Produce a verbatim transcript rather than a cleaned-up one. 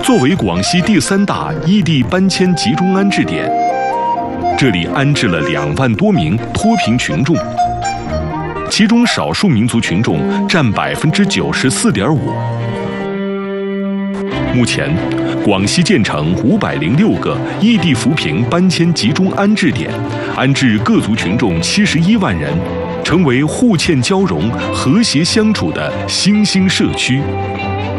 作为广西第三大异地搬迁集中安置点，这里安置了两万多名脱贫群众，其中少数民族群众占百分之九十四点五。目前，广西建成五百零六个异地扶贫搬迁集中安置点，安置各族群众七十一万人，成为互嵌交融、和谐相处的新兴社区。